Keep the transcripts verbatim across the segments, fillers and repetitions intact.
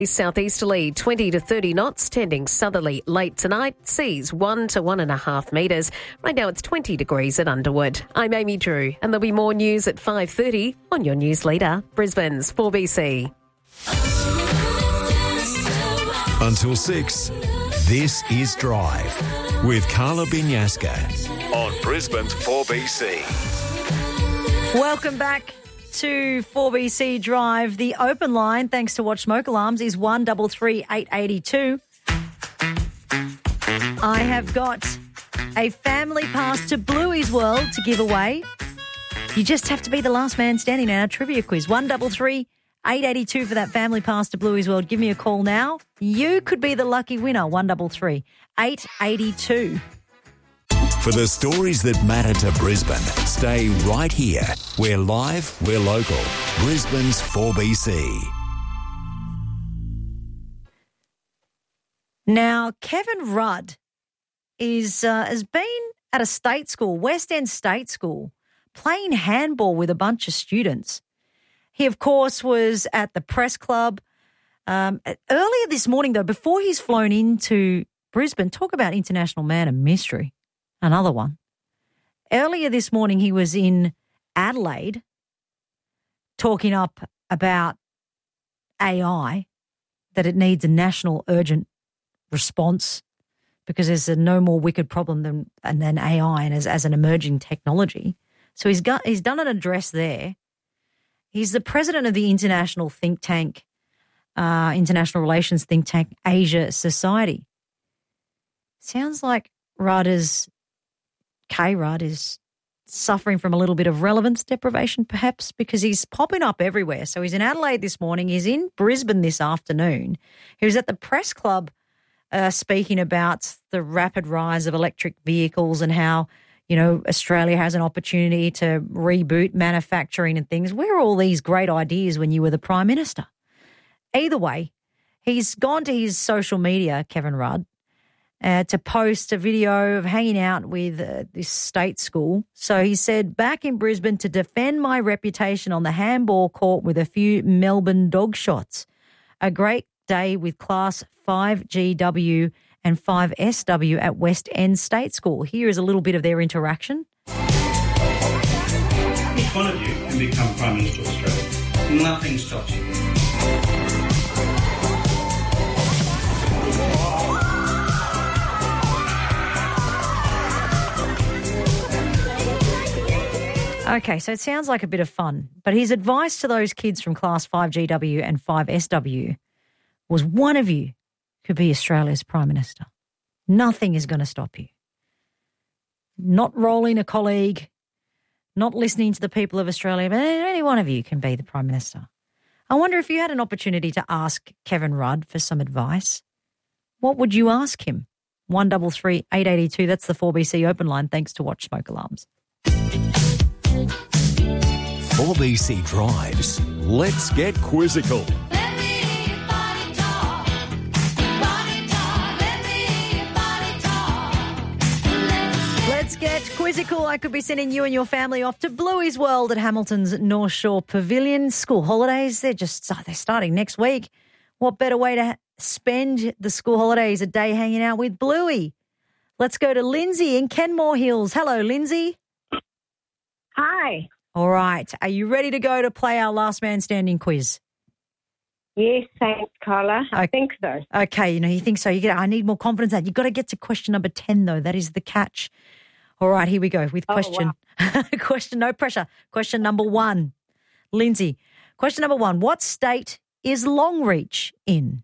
Southeasterly twenty to thirty knots, tending southerly late tonight, seas one to one and a half metres. Right now it's twenty degrees at Underwood. I'm Amy Drew, and there'll be more news at five thirty on your news leader, Brisbane's four B C. Until six, this is Drive with Carla Binyaska on Brisbane's four B C. Welcome back to four B C Drive. The open line, thanks to Watch Smoke Alarms, is one three three eight eight two. I have got a family pass to Bluey's World to give away. You just have to be the last man standing in our trivia quiz. one three three eight eight two for that family pass to Bluey's World. Give me a call now. You could be the lucky winner. one three three eight eight two. For the stories that matter to Brisbane, stay right here. We're live, we're local. Brisbane's four B C. Now, Kevin Rudd is uh, has been at a state school, West End State School, playing handball with a bunch of students. He, of course, was at the press club. Um, earlier this morning, though, before he's flown into Brisbane, talk about international man of mystery. Another one. Earlier this morning, he was in Adelaide talking up about A I, that it needs a national urgent response because there's a no more wicked problem than, than A I and as, as an emerging technology. So he's got he's done an address there. He's the president of the international think tank, uh, international relations think tank, Asia Society. Sounds like Rudd is... K-Rudd is suffering from a little bit of relevance deprivation perhaps because he's popping up everywhere. So he's in Adelaide this morning. He's in Brisbane this afternoon. He was at the press club uh, speaking about the rapid rise of electric vehicles and how, you know, Australia has an opportunity to reboot manufacturing and things. Where are all these great ideas when you were the Prime Minister? Either way, he's gone to his social media, Kevin Rudd, Uh, to post a video of hanging out with uh, this state school. So he said, back in Brisbane to defend my reputation on the handball court with a few Melbourne dog shots. A great day with class five G W and five S W at West End State School. Here is a little bit of their interaction. Each one of you can become Prime Minister of Australia. Nothing stops you. Okay, so it sounds like a bit of fun, but his advice to those kids from class five G W and five S W was one of you could be Australia's Prime Minister. Nothing is going to stop you. Not rolling a colleague, not listening to the people of Australia, but any one of you can be the Prime Minister. I wonder if you had an opportunity to ask Kevin Rudd for some advice, what would you ask him? one three three eight eight two, that's the four B C open line, thanks to Watch Smoke Alarms. four B C Drives. Let's get quizzical. Let's get quizzical. I could be sending you and your family off to Bluey's World at Hamilton's North Shore Pavilion. School holidays, they're just they're starting next week. What better way to spend the school holidays? A day hanging out with Bluey. Let's go to Lindsay in Kenmore Hills. Hello, Lindsay. Hi. All right. Are you ready to go to play our last man standing quiz? Yes, thanks, Carla. I okay. think so. Okay, you know, you think so. You get. I need more confidence. That you've got to get to question number ten, though. That is the catch. All right, here we go with question. Oh, wow. question, no pressure. Question number one. Lindsay, question number one. What state is Longreach in?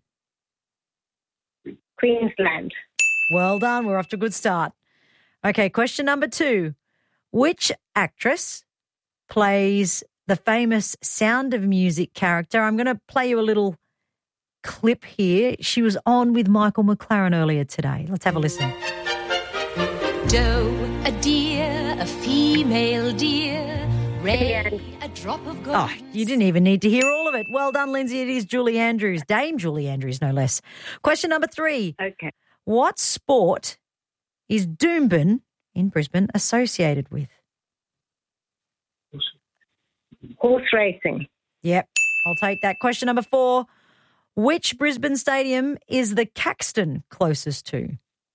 Queensland. Well done. We're off to a good start. Okay, question number two. Which actress plays the famous Sound of Music character? I'm going to play you a little clip here. She was on with Michael McLaren earlier today. Let's have a listen. Doe, a deer, a female deer, Ray, a drop of gold. Oh, you didn't even need to hear all of it. Well done, Lindsay. It is Julie Andrews, Dame Julie Andrews, no less. Question number three. Okay. What sport is Doomben in Brisbane associated with? Horse racing. Yep, I'll take that. Question number four. Which Brisbane stadium is the Caxton closest to?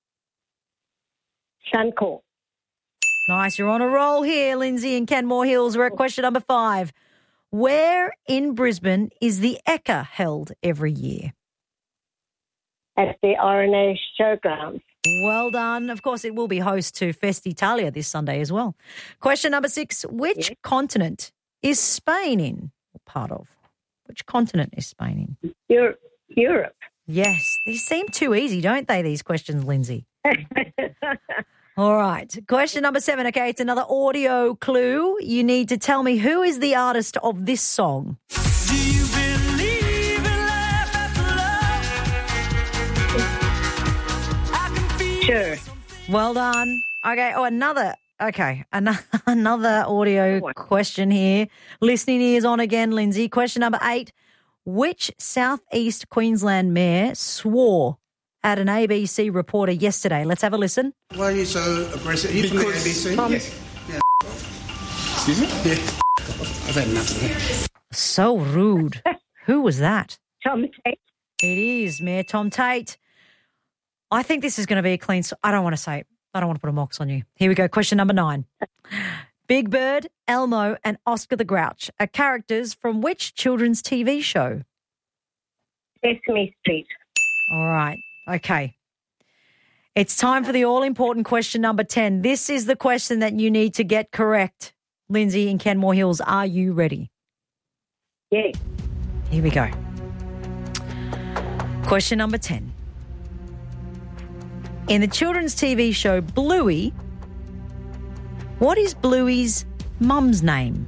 Suncorp. Nice. You're on a roll here, Lindsay and Canmore Hills. We're at question number five. Where in Brisbane is the Ekka held every year? At the R N A Showgrounds. Well done. Of course, it will be host to Festitalia this Sunday as well. Question number six. Which Yes. continent is Spain in? Or part of? Which continent is Spain in? Europe. Europe. Yes. These seem too easy, don't they, these questions, Lindsay? All right. Question number seven. Okay, it's another audio clue. You need to tell me who is the artist of this song. Do you believe in life after love? I can feel Sure. Well done. Okay. Oh, another. Okay. Another, another audio question here. Listening ears on again, Lindsay. Question number eight. Which Southeast Queensland mayor swore at an A B C reporter yesterday? Let's have a listen. Why are you so aggressive? You from the A B C? Tom- Yes. Yeah. Excuse me? Yeah. I've had enough of that. So rude. Who was that? Tom Tate. It is Mayor Tom Tate. I think this is going to be a clean... I don't want to say it. I don't want to put a mox on you. Here we go. Question number nine. Big Bird, Elmo and Oscar the Grouch are characters from which children's T V show? Sesame Street. All right. Okay. It's time for the all-important question number ten. This is the question that you need to get correct. Lindsay and Canmore Hills, are you ready? Yes. Here we go. Question number ten. In the children's T V show Bluey, what is Bluey's mum's name?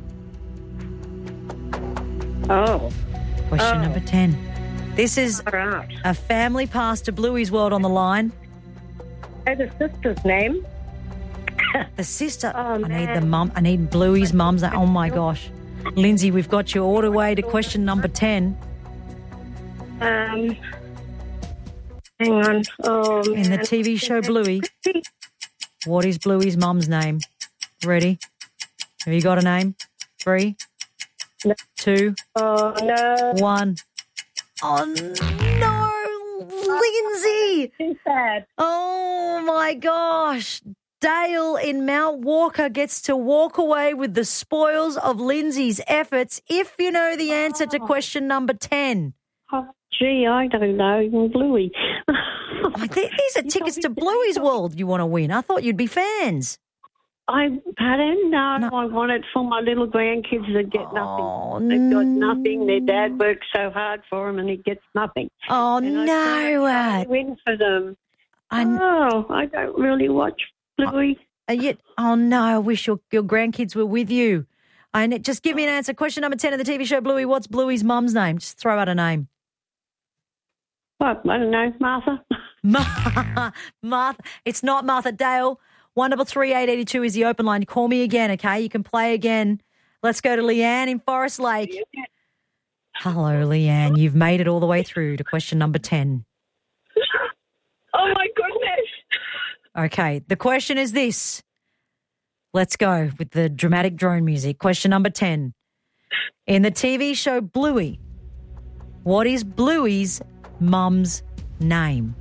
Oh. Question Oh. number ten. This is All right. a family pass to Bluey's World on the line. Oh, the sister's name. The sister. Oh, I need man. the mum. I need Bluey's mum's name. Oh, my gosh. Lindsay, we've got you all the way to question number ten. Um. Hang on. Oh, In the man. T V show Bluey, what is Bluey's mum's name? Ready? Have you got a name? Three, No. two, Oh, no. one. Oh, no, Lindsay. Too sad. Oh, my gosh. Dale in Mount Walker gets to walk away with the spoils of Lindsay's efforts if you know the answer to question number ten. Oh, gee, I don't know. Bluey. I think these are tickets to Bluey's World you want to win. I thought you'd be fans. I pardon? No, No. I want it for my little grandkids that get nothing. Oh, They've got nothing. Their dad works so hard for them and he gets nothing. Oh, And I no. try Uh, to win for them. I, Oh, I don't really watch Bluey. uh, yet, oh, no, I wish your, your grandkids were with you. I, ne- just give me an answer. Question number ten of the T V show Bluey, what's Bluey's mum's name? Just throw out a name. What? I don't know, Martha. Ma- Martha. It's not Martha. Dale. One double three eight eighty two is the open line. Call me again, okay? You can play again. Let's go to Leanne in Forest Lake. Hello, Leanne. You've made it all the way through to question number ten. Oh, my goodness. Okay, the question is this. Let's go with the dramatic drone music. Question number ten. In the T V show Bluey, what is Bluey's mum's name?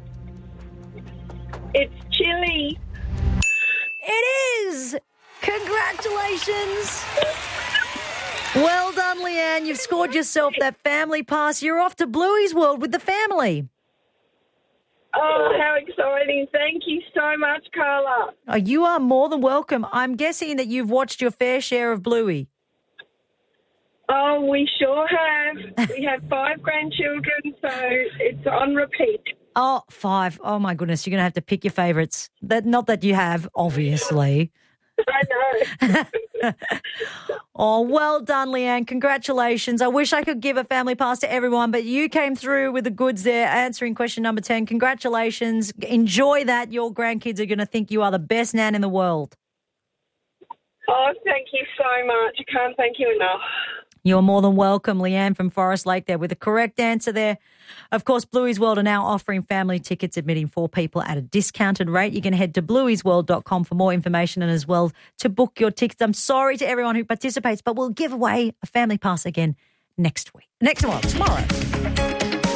It's Chili. It is! Congratulations! Well done, Leanne. You've scored yourself that family pass. You're off to Bluey's World with the family. Oh, how exciting. Thank you so much, Carla. Oh, you are more than welcome. I'm guessing that you've watched your fair share of Bluey. Oh, we sure have. We have five grandchildren, so it's on repeat. Oh, five. Oh, my goodness. You're going to have to pick your favourites. That, not that you have, obviously. I know. Oh, well done, Leanne. Congratulations. I wish I could give a family pass to everyone, but you came through with the goods there answering question number ten. Congratulations. Enjoy that. Your grandkids are going to think you are the best nan in the world. Oh, thank you so much. I can't thank you enough. You're more than welcome, Leanne from Forest Lake there with the correct answer there. Of course, Bluey's World are now offering family tickets admitting four people at a discounted rate. You can head to blueys world dot com for more information and as well to book your tickets. I'm sorry to everyone who participates, but we'll give away a family pass again next week. Next one, tomorrow.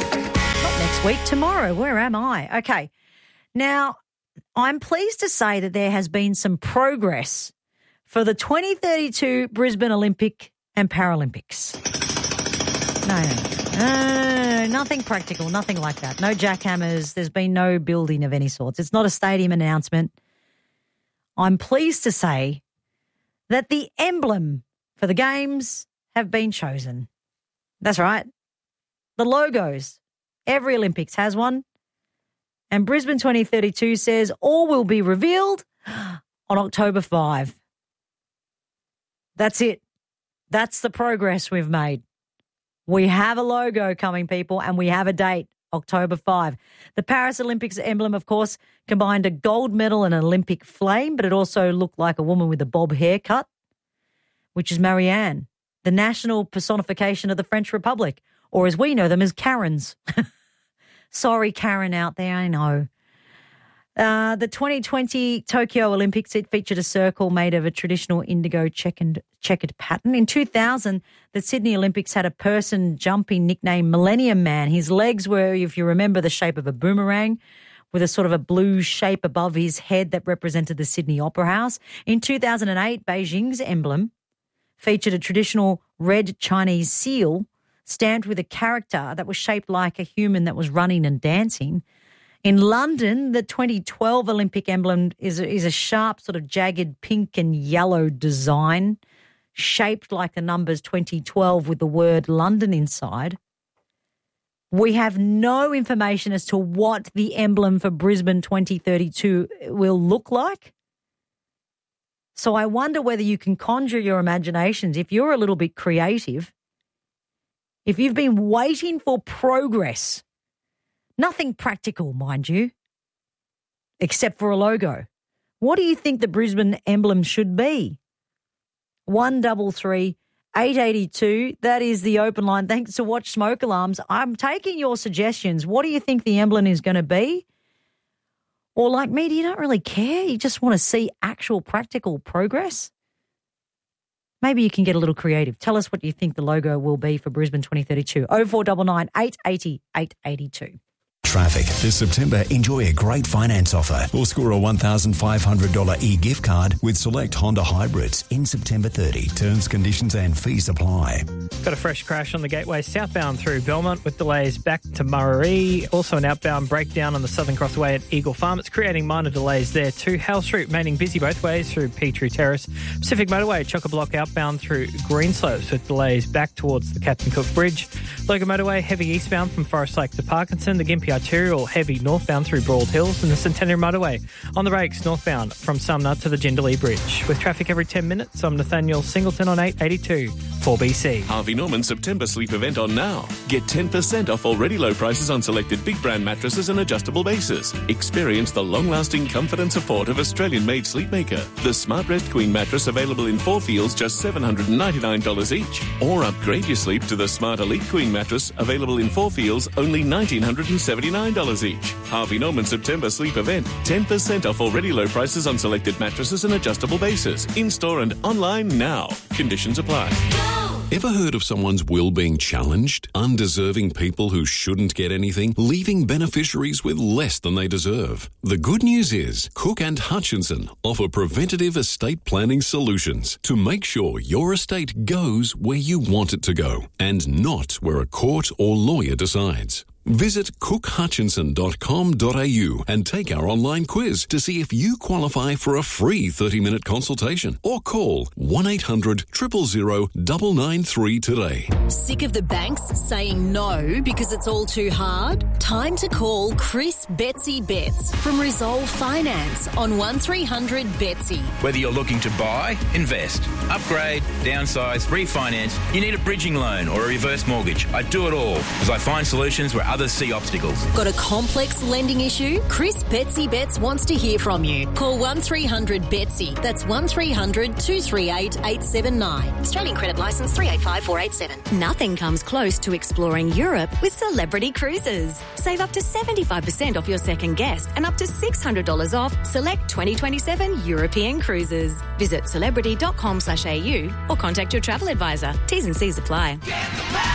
week tomorrow. Where am I? Okay. Now, I'm pleased to say that there has been some progress for the twenty thirty-two Brisbane Olympic and Paralympics. No, no, no, no, no, nothing practical, nothing like that. No jackhammers. There's been no building of any sorts. It's not a stadium announcement. I'm pleased to say that the emblem for the Games have been chosen. That's right. The logos. Every Olympics has one. And Brisbane twenty thirty-two says all will be revealed on October fifth. That's it. That's the progress we've made. We have a logo coming, people, and we have a date, October fifth. The Paris Olympics emblem, of course, combined a gold medal and an Olympic flame, but it also looked like a woman with a bob haircut, which is Marianne, the national personification of the French Republic, or as we know them as Karens. Sorry, Karen out there, I know. Uh, the twenty twenty Tokyo Olympics, it featured a circle made of a traditional indigo checkered, checkered pattern. In two thousand, the Sydney Olympics had a person jumping nicknamed Millennium Man. His legs were, if you remember, the shape of a boomerang with a sort of a blue shape above his head that represented the Sydney Opera House. In two thousand eight, Beijing's emblem featured a traditional red Chinese seal stamped with a character that was shaped like a human that was running and dancing. In London, the twenty twelve Olympic emblem is a, is a sharp sort of jagged pink and yellow design shaped like the numbers twenty twelve with the word London inside. We have no information as to what the emblem for Brisbane twenty thirty-two will look like. So I wonder whether you can conjure your imaginations if you're a little bit creative. If you've been waiting for progress, nothing practical, mind you, except for a logo. What do you think the Brisbane emblem should be? one double three eight eight two. That is the open line. Thanks to Watch Smoke Alarms. I'm taking your suggestions. What do you think the emblem is going to be? Or like me, do you don't really care? You just want to see actual practical progress? Maybe you can get a little creative. Tell us what you think the logo will be for Brisbane twenty thirty-two. oh four nine nine, eight eight zero, eight eight two. Traffic. This September, enjoy a great finance offer or score a one thousand five hundred dollars e-gift card with select Honda hybrids in September thirtieth. Terms, conditions and fees apply. Got a fresh crash on the Gateway southbound through Belmont with delays back to Murray. Also an outbound breakdown on the Southern Crossway at Eagle Farm. It's creating minor delays there too. Hale Street remaining busy both ways through Petrie Terrace. Pacific Motorway, chock-a-block outbound through Greenslopes with delays back towards the Captain Cook Bridge. Logan Motorway, heavy eastbound from Forest Lake to Parkinson. The Gympie Arterial, heavy northbound through Broad Hills. And the Centenary Motorway on the brakes northbound from Sumner to the Jindalee Bridge. With traffic every ten minutes, I'm Nathaniel Singleton on eight eighty-two for B C. Harvey Norman September sleep event on now. Get ten percent off already low prices on selected big brand mattresses and adjustable bases. Experience the long-lasting comfort and support of Australian-made Sleepmaker. The Smart Rest Queen mattress available in four feels just seven hundred ninety-nine dollars each. Or upgrade your sleep to the Smart Elite Queen mattress available in four feels only one thousand nine hundred seventy-nine dollars each. Harvey Norman September sleep event. ten percent off already low prices on selected mattresses and adjustable bases. In-store and online now. Conditions apply. Ever heard of someone's will being challenged? Undeserving people who shouldn't get anything, leaving beneficiaries with less than they deserve. The good news is Cook and Hutchinson offer preventative estate planning solutions to make sure your estate goes where you want it to go and not where a court or lawyer decides. Visit cook hutchinson dot com dot a u and take our online quiz to see if you qualify for a free thirty-minute consultation or call one eight hundred, zero zero zero, nine nine three today. Sick of the banks saying no because it's all too hard? Time to call Chris Betsy Betts from Resolve Finance on one three hundred Betsy. Whether you're looking to buy, invest, upgrade, downsize, refinance, you need a bridging loan or a reverse mortgage. I do it all as I find solutions where others see obstacles. Got a complex lending issue? Chris Betsy Betts wants to hear from you. Call one three hundred Betsy. That's one three hundred, two three eight, eight seven nine. Australian credit licence three eight five four eight seven. Nothing comes close to exploring Europe with Celebrity Cruises. Save up to seventy-five percent off your second guest and up to six hundred dollars off select twenty twenty-seven European cruises. Visit celebrity dot com slash a u or contact your travel advisor. T's and C's apply. Get the power!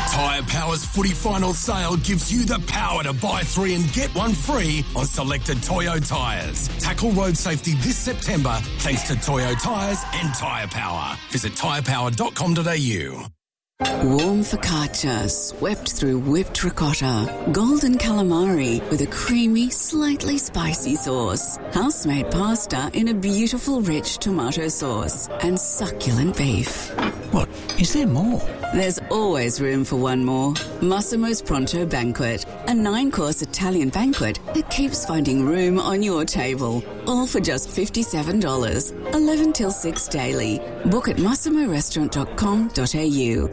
Tyre Power's footy final sale gives you the power to buy three and get one free on selected Toyo tyres. Tackle road safety this September thanks to Toyo tyres and Tyre Power. Visit tyre power dot com dot a u. Warm focaccia swept through whipped ricotta. Golden calamari with a creamy, slightly spicy sauce. House-made pasta in a beautiful, rich tomato sauce. And succulent beef. What? Is there more? There's always room for one more. Massimo's Pronto Banquet. A nine-course Italian banquet that keeps finding room on your table. All for just fifty-seven dollars. eleven till six daily. Book at massimo restaurant dot com dot a u.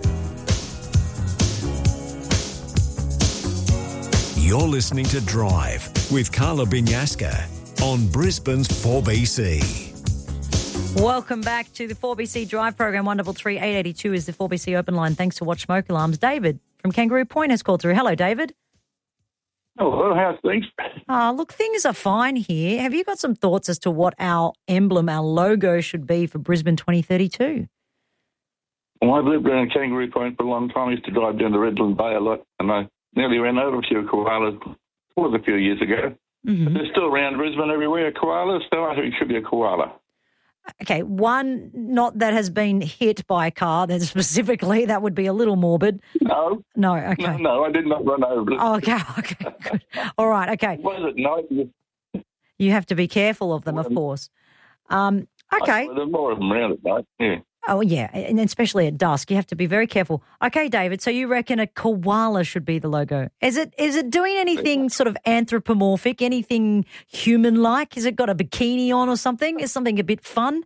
You're listening to Drive with Carla Binyaska on Brisbane's four B C. Welcome back to the four B C Drive program. one three three, eight eight two is the four B C open line. Thanks to Watch Smoke Alarms. David from Kangaroo Point has called through. Hello, David. Hello, how's things? Ah, look, things are fine here. Have you got some thoughts as to what our emblem, our logo should be for Brisbane twenty thirty-two? Well, I've lived around Kangaroo Point for a long time. I used to drive down to Redland Bay a lot, and I nearly ran over a few koalas. It was a few years ago. Mm-hmm. But they're still around Brisbane everywhere, koalas, so I think it should be a koala. Okay, one not that has been hit by a car, then specifically, that would be a little morbid. No. No, okay. No, no, I did not run over it. Oh, okay, okay, good. All right, okay. Was it night? You have to be careful of them, of course. Um, okay. Well, there's more of them around at night, yeah. Oh, yeah, and especially at dusk, you have to be very careful. Okay, David, so you reckon a koala should be the logo. Is it is it doing anything sort of anthropomorphic, anything human-like? Has it got a bikini on or something? Is something a bit fun?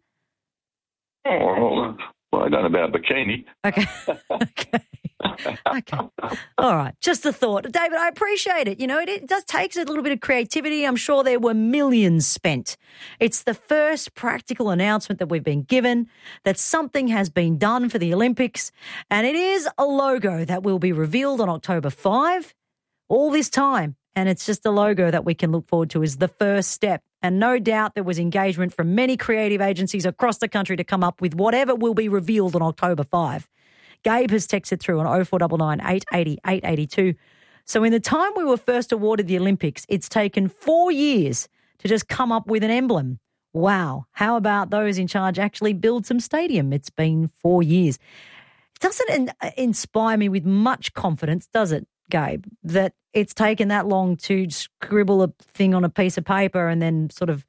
Oh, well, I don't know about bikini. Okay. okay. Okay. All right. Just a thought. David, I appreciate it. You know, it, it does take a little bit of creativity. I'm sure there were millions spent. It's the first practical announcement that we've been given that something has been done for the Olympics, and it is a logo that will be revealed on October fifth, all this time. And it's just a logo that we can look forward to as the first step. And no doubt there was engagement from many creative agencies across the country to come up with whatever will be revealed on October fifth. Gabe has texted through on oh four nine nine, eight eight oh, eight eight two. So in the time we were first awarded the Olympics, it's taken four years to just come up with an emblem. Wow. How about those in charge actually build some stadium? It's been four years. It doesn't in- inspire me with much confidence, does it, Gabe, that it's taken that long to scribble a thing on a piece of paper and then sort of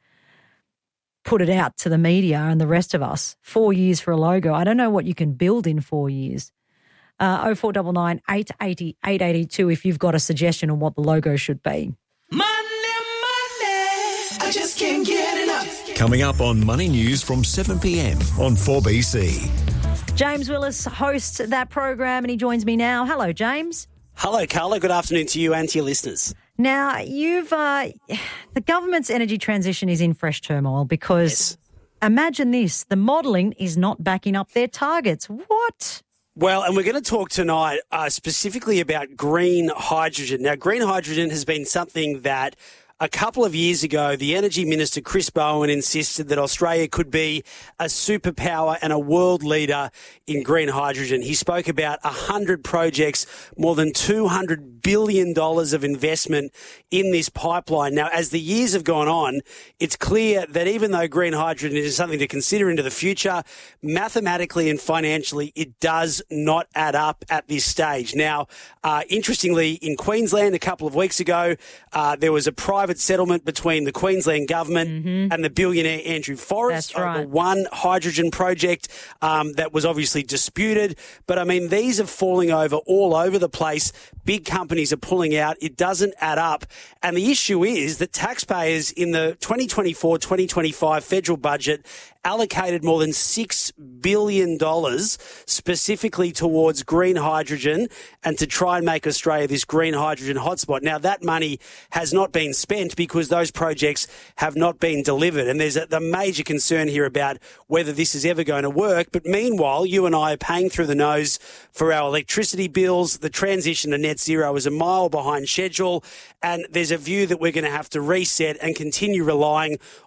put it out to the media and the rest of us. Four years for a logo. I don't know what you can build in four years. Uh, oh four nine nine, eight eight oh, eight eight two if you've got a suggestion on what the logo should be. Money, money, I just can't get enough. Coming up on Money News from seven p.m. on four B C. James Willis hosts that program and he joins me now. Hello, James. Hello, Carla. Good afternoon to you and to your listeners. Now, you've uh, the government's energy transition is in fresh turmoil because yes. Imagine this, the modelling is not backing up their targets. What? Well, and we're going to talk tonight uh, specifically about green hydrogen. Now, green hydrogen has been something that a couple of years ago, the Energy Minister, Chris Bowen, insisted that Australia could be a superpower and a world leader in green hydrogen. He spoke about one hundred projects, more than two hundred billion dollars of investment in this pipeline. Now, as the years have gone on, it's clear that even though green hydrogen is something to consider into the future, mathematically and financially, it does not add up at this stage. Now, uh, interestingly, in Queensland a couple of weeks ago, uh, there was a private settlement between the Queensland government mm-hmm. and the billionaire Andrew Forrest That's right. over one hydrogen project um, that was obviously disputed. But, I mean, these are falling over all over the place. Big companies are pulling out. It doesn't add up. And the issue is that taxpayers in the twenty twenty-four twenty twenty-five federal budget allocated more than six billion dollars specifically towards green hydrogen and to try and make Australia this green hydrogen hotspot. Now, that money has not been spent because those projects have not been delivered. And there's a the major concern here about whether this is ever going to work. But meanwhile, you and I are paying through the nose for our electricity bills. The transition to net zero is a mile behind schedule. And there's a view that we're going to have to reset and continue relying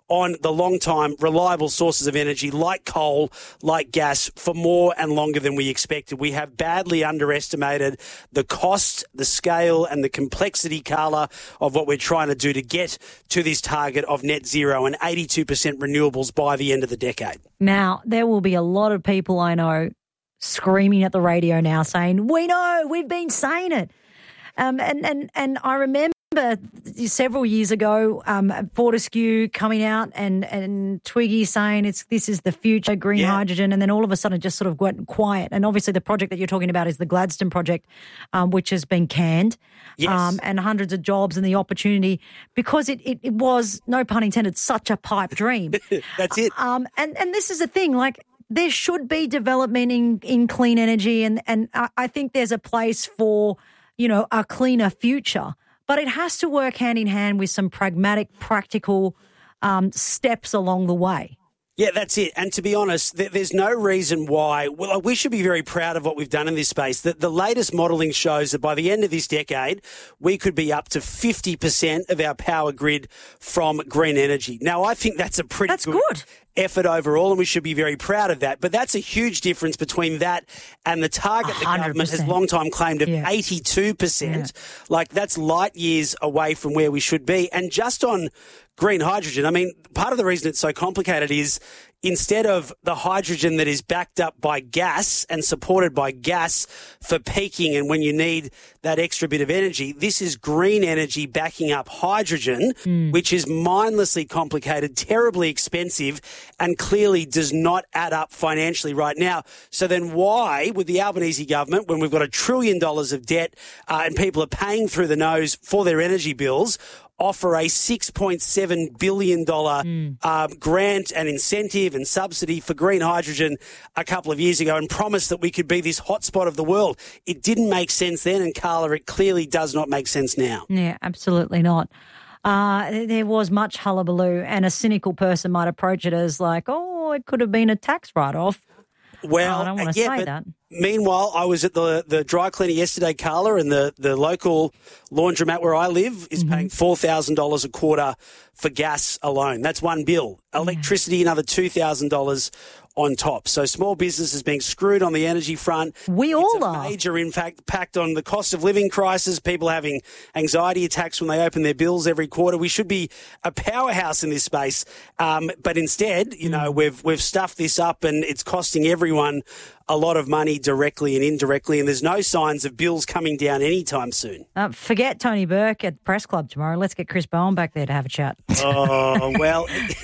on the long-time reliable sources of energy like coal, like gas, for more and longer than we expected. We have badly underestimated the cost, the scale and the complexity, Carla, of what we're trying to do to get to this target of net zero and eighty-two percent renewables by the end of the decade. Now, there will be a lot of people I know screaming at the radio now saying, we know, we've been saying it. Um, and, and, and I remember several years ago, um, Fortescue coming out and, and Twiggy saying it's this is the future, green yeah. hydrogen, and then all of a sudden it just sort of went quiet. And obviously the project that you're talking about is the Gladstone project, um, which has been canned, yes. um, and hundreds of jobs and the opportunity because it, it, it was, no pun intended, such a pipe dream. That's it. Um, and, and this is the thing, like, there should be development in, in clean energy, and, and I, I think there's a place for, you know, a cleaner future. But it has to work hand in hand with some pragmatic, practical um, steps along the way. Yeah, that's it. And to be honest, th- there's no reason why. Well, we should be very proud of what we've done in this space. The, the latest modelling shows that by the end of this decade, we could be up to fifty percent of our power grid from green energy. Now, I think that's a pretty that's good, good. effort overall, and we should be very proud of that. But that's a huge difference between that and the target the government has long time claimed of yeah. eighty-two percent. Yeah. Like, that's light years away from where we should be. And just on green hydrogen, I mean, part of the reason it's so complicated is instead of the hydrogen that is backed up by gas and supported by gas for peaking and when you need that extra bit of energy, this is green energy backing up hydrogen, mm. which is mindlessly complicated, terribly expensive, and clearly does not add up financially right now. So then why, with the Albanese government, when we've got a trillion dollars of debt uh, and people are paying through the nose for their energy bills, offer a six point seven billion dollars mm. um, grant and incentive and subsidy for green hydrogen a couple of years ago and promised that we could be this hotspot of the world. It didn't make sense then, and Carla, it clearly does not make sense now. Yeah, absolutely not. Uh, there was much hullabaloo, and a cynical person might approach it as like, oh, it could have been a tax write-off. Well, oh, I don't want to yeah, say but that. Meanwhile, I was at the, the dry cleaner yesterday, Carla, and the, the local laundromat where I live is mm-hmm. paying four thousand dollars a quarter for gas alone. That's one bill. Electricity, another two thousand dollars on top. So small business is being screwed on the energy front. We all it's a are. Major impact on the cost of living crisis, people having anxiety attacks when they open their bills every quarter. We should be a powerhouse in this space. Um, but instead, you know, we've, we've stuffed this up and it's costing everyone a lot of money directly and indirectly, and there's no signs of bills coming down anytime soon. Uh, forget Tony Burke at the Press Club tomorrow. Let's get Chris Bowen back there to have a chat. Oh, well,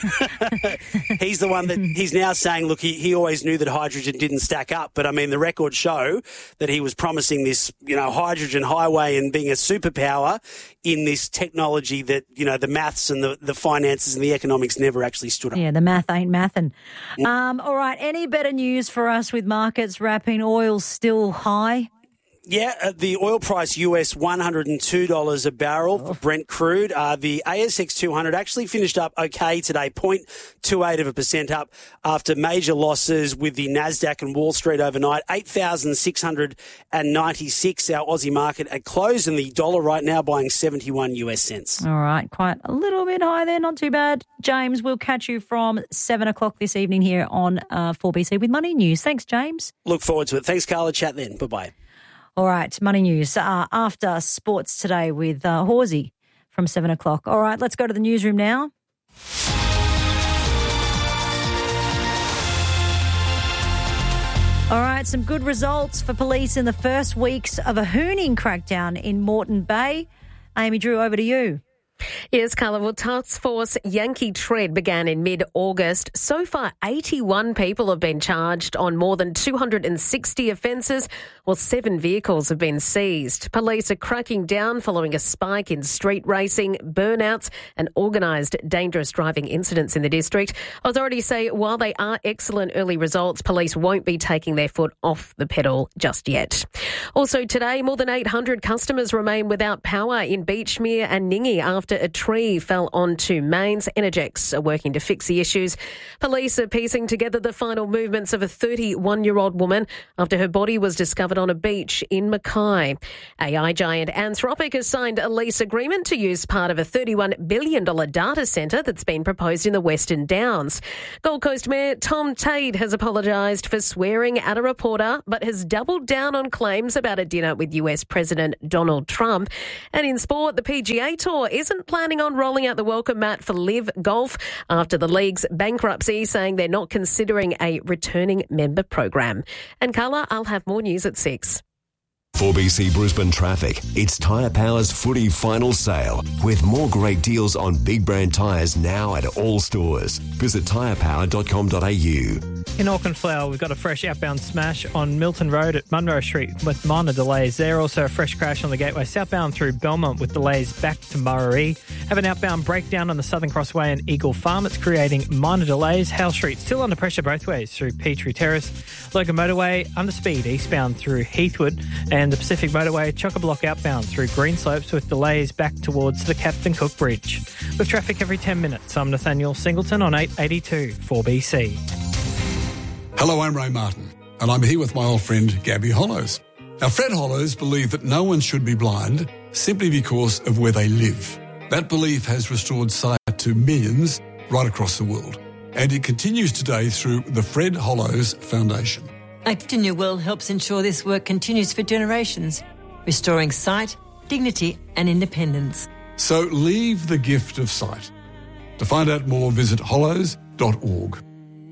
he's the one that he's now saying, look, he, he always knew that hydrogen didn't stack up, but I mean, the records show that he was promising this, you know, hydrogen highway and being a superpower in this technology that, you know, the maths and the, the finances and the economics never actually stood up. Yeah, the math ain't mathin'. Um, all right, any better news for us with markets wrapping? Oil still high? Yeah, uh, the oil price U S one hundred two dollars a barrel for Brent crude. Uh, the A S X two hundred actually finished up okay today, zero point two eight of a percent up after major losses with the Nasdaq and Wall Street overnight. eight thousand six hundred ninety-six our Aussie market at close, and the dollar right now buying seventy-one U S cents. All right, quite a little bit high there, not too bad. James, we'll catch you from seven o'clock this evening here on uh, four B C with Money News. Thanks, James. Look forward to it. Thanks, Carla. Chat then. Bye-bye. All right, Money News uh, after sports today with uh, Horsey from seven o'clock. All right, let's go to the newsroom now. All right, some good results for police in the first weeks of a hooning crackdown in Moreton Bay. Amy Drew, over to you. Yes, Carla. Well, Task Force Yankee Tread began in mid-August. So far, eighty-one people have been charged on more than two hundred sixty offences, while seven vehicles have been seized. Police are cracking down following a spike in street racing, burnouts and organised dangerous driving incidents in the district. Authorities say while they are excellent early results, police won't be taking their foot off the pedal just yet. Also today, more than eight hundred customers remain without power in Beachmere and Ningi after after a tree fell onto mains. Energex are working to fix the issues. Police are piecing together the final movements of a thirty-one-year-old woman after her body was discovered on a beach in Mackay. A I giant Anthropic has signed a lease agreement to use part of a thirty-one billion dollars data centre that's been proposed in the Western Downs. Gold Coast Mayor Tom Tate has apologised for swearing at a reporter, but has doubled down on claims about a dinner with U S President Donald Trump. And in sport, the P G A Tour isn't planning on rolling out the welcome mat for Live Golf after the league's bankruptcy, saying they're not considering a returning member program. And Carla, I'll have more news at six. four B C Brisbane traffic. It's Tyre Power's footy final sale with more great deals on big brand tyres now at all stores. Visit tyre power dot com dot a u. In Auckland Flower, we've got a fresh outbound smash on Milton Road at Munro Street with minor delays there. Also a fresh crash on the Gateway southbound through Belmont with delays back to Murray. Have an outbound breakdown on the Southern Crossway and Eagle Farm. It's creating minor delays. Hale Street still under pressure both ways through Petrie Terrace. Logan Motorway under speed eastbound through Heathwood, and the Pacific Motorway chock-a-block outbound through Greenslopes with delays back towards the Captain Cook Bridge. With traffic every ten minutes, I'm Nathaniel Singleton on eight eighty-two four B C. Hello, I'm Ray Martin, and I'm here with my old friend Gabby Hollows. Now, Fred Hollows believed that no one should be blind simply because of where they live. That belief has restored sight to millions right across the world, and it continues today through the Fred Hollows Foundation. Act in Your World helps ensure this work continues for generations, restoring sight, dignity and independence. So leave the gift of sight. To find out more, visit hollows dot org.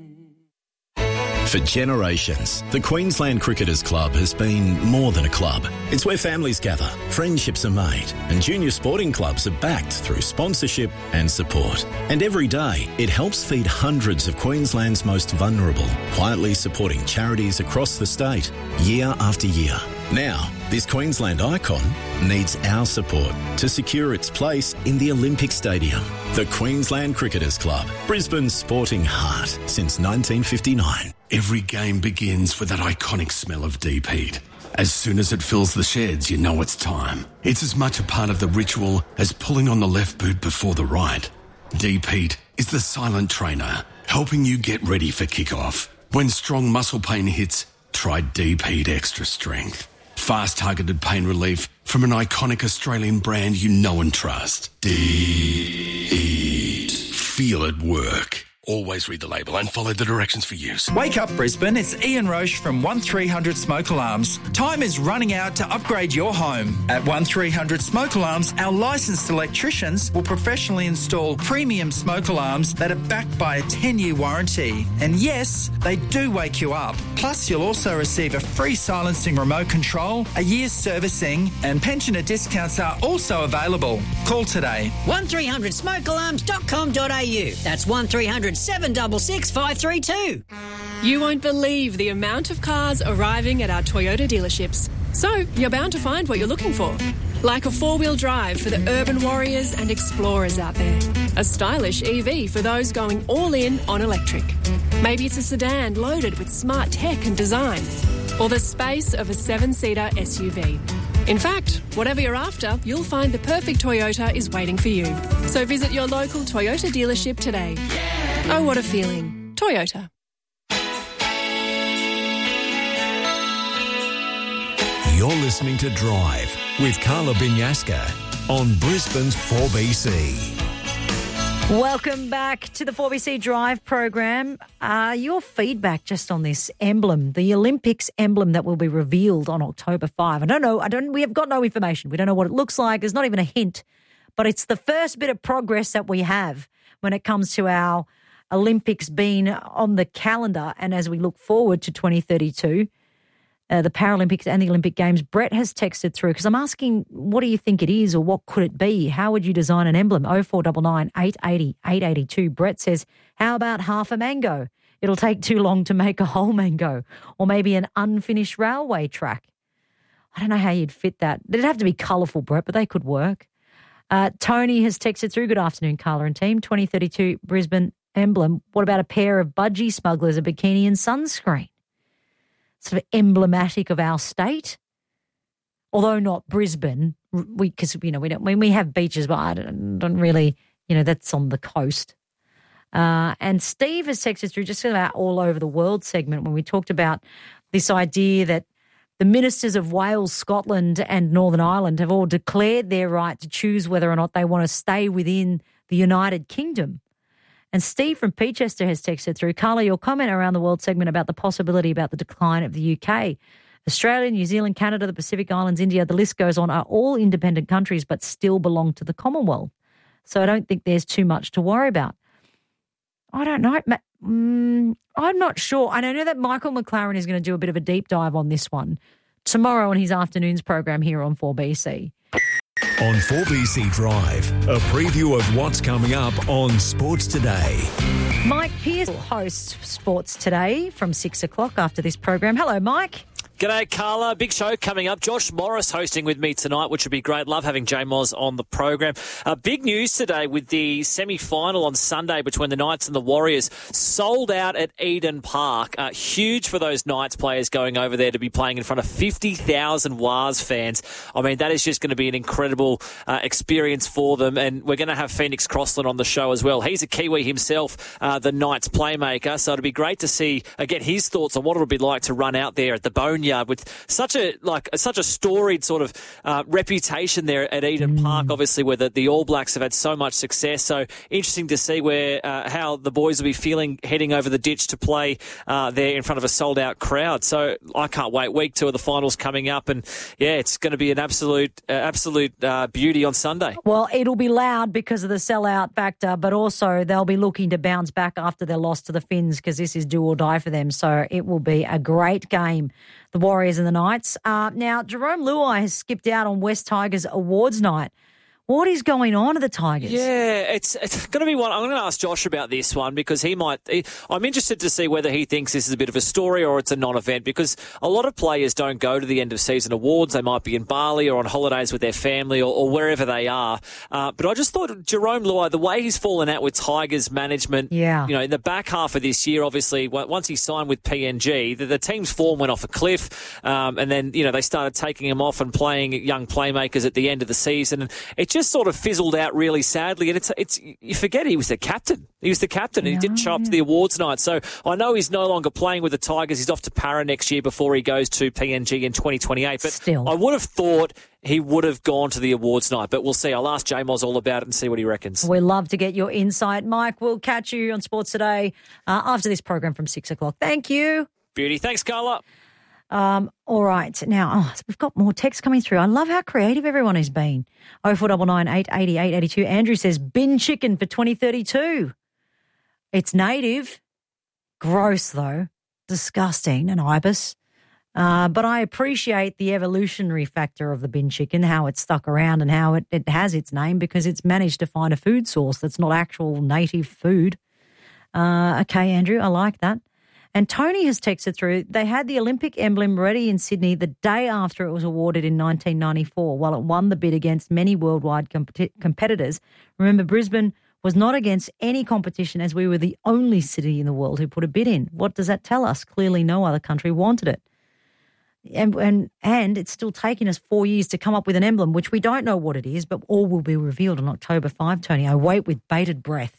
For generations, the Queensland Cricketers Club has been more than a club. It's where families gather, friendships are made, and junior sporting clubs are backed through sponsorship and support. And every day, it helps feed hundreds of Queensland's most vulnerable, quietly supporting charities across the state, year after year. Now, this Queensland icon needs our support to secure its place in the Olympic Stadium. The Queensland Cricketers Club, Brisbane's sporting heart since nineteen fifty-nine. Every game begins with that iconic smell of deep heat. As soon as it fills the sheds, you know it's time. It's as much a part of the ritual as pulling on the left boot before the right. Deep heat is the silent trainer, helping you get ready for kickoff. When strong muscle pain hits, try Deep Heat Extra Strength. Fast targeted pain relief from an iconic Australian brand you know and trust. Deep Heat. Feel it work. Always read the label and follow the directions for use. Wake up, Brisbane. It's Ian Roche from one three hundred Smoke Alarms. Time is running out to upgrade your home. At one three hundred Smoke Alarms, our licensed electricians will professionally install premium smoke alarms that are backed by a ten-year warranty. And yes, they do wake you up. Plus, you'll also receive a free silencing remote control, a year's servicing, and pensioner discounts are also available. Call today. one three hundred smoke alarms dot com dot a u. That's one three hundred seven six six five three two. You won't believe the amount of cars arriving at our Toyota dealerships. So you're bound to find what you're looking for. Like a four-wheel drive for the urban warriors and explorers out there. A stylish E V for those going all in on electric. Maybe it's a sedan loaded with smart tech and design. Or the space of a seven-seater S U V. In fact, whatever you're after, you'll find the perfect Toyota is waiting for you. So visit your local Toyota dealership today. Yeah. Oh, what a feeling. Toyota. You're listening to Drive with Carla Binyaska on Brisbane's four B C. Welcome back to the four B C Drive program. Uh, your feedback just on this emblem, the Olympics emblem that will be revealed on October fifth. I don't know. I don't. We have got no information. We don't know what it looks like. There's not even a hint. But it's the first bit of progress that we have when it comes to our Olympics being on the calendar. And as we look forward to twenty thirty-two, uh, the Paralympics and the Olympic Games, Brett has texted through because I'm asking, what do you think it is or what could it be? How would you design an emblem? oh four nine nine, eight eight zero, eight eight two. Brett says, how about half a mango? It'll take too long to make a whole mango. Or maybe an unfinished railway track. I don't know how you'd fit that. It'd have to be colourful, Brett, but they could work. Uh, Tony has texted through, good afternoon, Carla and team, twenty thirty-two Brisbane emblem. What about a pair of budgie smugglers, a bikini and sunscreen? Sort of emblematic of our state. Although not Brisbane, we because you know we don't when we have beaches, but I don't, don't really you know that's on the coast. Uh, and Steve has texted through just about all over the world segment when we talked about this idea that the ministers of Wales, Scotland and Northern Ireland have all declared their right to choose whether or not they want to stay within the United Kingdom. And Steve from Peachester has texted through, Carla, your comment around the world segment about the possibility about the decline of the U K. Australia, New Zealand, Canada, the Pacific Islands, India, the list goes on, are all independent countries but still belong to the Commonwealth. So I don't think there's too much to worry about. I don't know. Mm, I'm not sure. And I know that Michael McLaren is going to do a bit of a deep dive on this one tomorrow on his afternoon's program here on four B C. On four B C Drive, a preview of what's coming up on Sports Today. Mike Pearce hosts Sports Today from six o'clock after this program. Hello, Mike. G'day, Carla. Big show coming up. Josh Morris hosting with me tonight, which would be great. Love having J Moz on the program. Uh, big news today with the semi-final on Sunday between the Knights and the Warriors. Sold out at Eden Park. Uh, huge for those Knights players going over there to be playing in front of fifty thousand W A R S fans. I mean, that is just going to be an incredible uh, experience for them. And we're going to have Phoenix Crossland on the show as well. He's a Kiwi himself, uh, the Knights playmaker. So it'll be great to see, uh, get his thoughts on what it'll be like to run out there at the Boneyard with such a like such a storied sort of uh, reputation there at Eden mm. Park, obviously where the, the All Blacks have had so much success. So interesting to see where uh, how the boys will be feeling heading over the ditch to play uh, there in front of a sold out crowd. So I can't wait. Week two of the finals coming up, and yeah, it's going to be an absolute uh, absolute uh, beauty on Sunday. Well, it'll be loud because of the sellout factor, but also they'll be looking to bounce back after their loss to the Finns because this is do or die for them. So it will be a great game. The Warriors and the Knights. Uh, now, Jerome Luai has skipped out on West Tigers Awards night. What is going on at the Tigers? Yeah, it's it's going to be one. I'm going to ask Josh about this one because he might. He, I'm interested to see whether he thinks this is a bit of a story or it's a non-event because a lot of players don't go to the end of season awards. They might be in Bali or on holidays with their family or, or wherever they are. Uh, but I just thought Jerome Luai, the way he's fallen out with Tigers management, yeah. you know, in the back half of this year, obviously, once he signed with P N G, the, the team's form went off a cliff, um, and then you know they started taking him off and playing young playmakers at the end of the season, and it just sort of fizzled out really sadly. And it's it's you forget he was the captain. He was the captain, and he didn't show up to the awards night. So I know he's no longer playing with the Tigers. He's off to Para next year before he goes to P N G in twenty twenty-eight. But Still. I would have thought he would have gone to the awards night, but we'll see. I'll ask J Moz all about it and see what he reckons. We love to get your insight, Mike. We'll catch you on Sports Today uh, after this program from six o'clock. Thank you. Beauty. Thanks, Carla. Um, all right. Now, oh, we've got more text coming through. I love how creative everyone has been. oh four nine nine, eight eight eight, eight two. Andrew says, bin chicken for twenty thirty-two. It's native. Gross, though. Disgusting. An ibis. Uh, but I appreciate the evolutionary factor of the bin chicken, how it's stuck around and how it, it has its name because it's managed to find a food source that's not actual native food. Uh, okay, Andrew, I like that. And Tony has texted through, they had the Olympic emblem ready in Sydney the day after it was awarded in nineteen ninety-four, while it won the bid against many worldwide compet- competitors. Remember, Brisbane was not against any competition as we were the only city in the world who put a bid in. What does that tell us? Clearly no other country wanted it. And, and and it's still taking us four years to come up with an emblem, which we don't know what it is, but all will be revealed on October fifth, Tony. I wait with bated breath.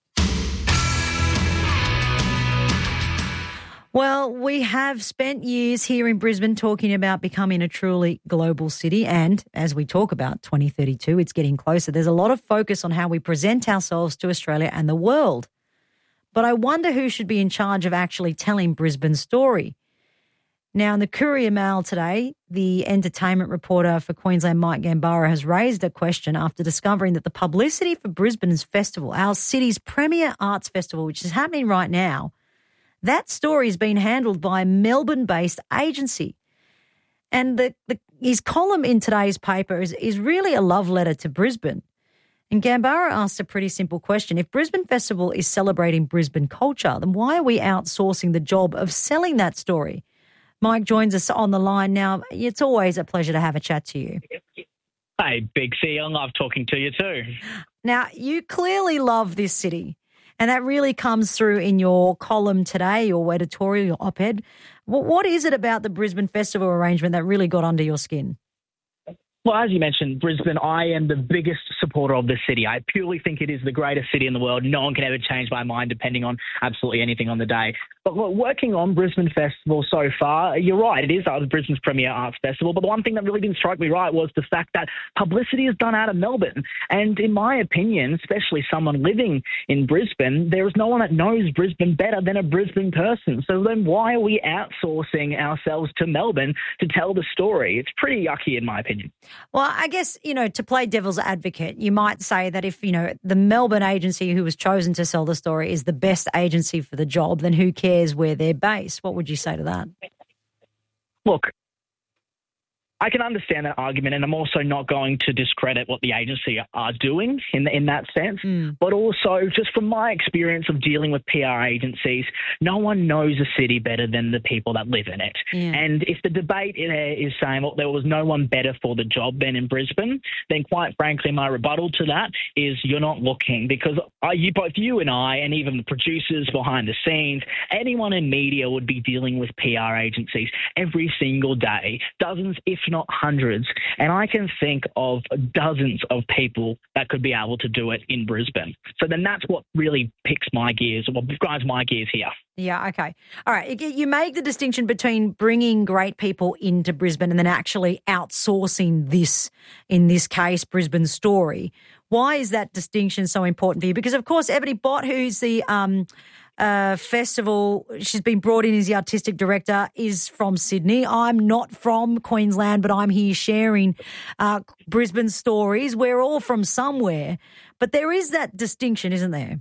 Well, we have spent years here in Brisbane talking about becoming a truly global city, and as we talk about twenty thirty-two, it's getting closer. There's a lot of focus on how we present ourselves to Australia and the world. But I wonder who should be in charge of actually telling Brisbane's story. Now, in the Courier Mail today, the entertainment reporter for Queensland, Mike Gambara, has raised a question after discovering that the publicity for Brisbane's festival, our city's premier arts festival, which is happening right now, that story has been handled by a Melbourne-based agency. And the, the, his column in today's paper is, is really a love letter to Brisbane. And Gambara asked a pretty simple question. If Brisbane Festival is celebrating Brisbane culture, then why are we outsourcing the job of selling that story? Mike joins us on the line now. It's always a pleasure to have a chat to you. Hey, Big C, I love talking to you too. Now, you clearly love this city, and that really comes through in your column today, your editorial, your op-ed. What is it about the Brisbane Festival arrangement that really got under your skin? Well, as you mentioned, Brisbane, I am the biggest supporter of the city. I purely think it is the greatest city in the world. No one can ever change my mind depending on absolutely anything on the day. But look, working on Brisbane Festival so far, you're right, it is uh, Brisbane's premier arts festival. But the one thing that really didn't strike me right was the fact that publicity is done out of Melbourne. And in my opinion, especially someone living in Brisbane, there is no one that knows Brisbane better than a Brisbane person. So then why are we outsourcing ourselves to Melbourne to tell the story? It's pretty yucky in my opinion. Well, I guess, you know, to play devil's advocate, you might say that if, you know, the Melbourne agency who was chosen to sell the story is the best agency for the job, then who cares where they're based? What would you say to that? Look, I can understand that argument, and I'm also not going to discredit what the agency are doing in in that sense. Mm. But also, just from my experience of dealing with P R agencies, no one knows a city better than the people that live in it. Yeah. And if the debate is saying, well, there was no one better for the job than in Brisbane, then quite frankly, my rebuttal to that is you're not looking, because I, you, both you and I, and even the producers behind the scenes, anyone in media would be dealing with P R agencies every single day, dozens, if not hundreds, and I can think of dozens of people that could be able to do it in Brisbane. So then that's what really picks my gears, or what grinds my gears here. Yeah, okay. All right, you make the distinction between bringing great people into Brisbane and then actually outsourcing this, in this case, Brisbane story. Why is that distinction so important for you? Because, of course, Ebony Bott, who's the um, uh, festival, she's been brought in as the artistic director, is from Sydney. I'm not from Queensland, but I'm here sharing uh, Brisbane stories. We're all from somewhere. But there is that distinction, isn't there?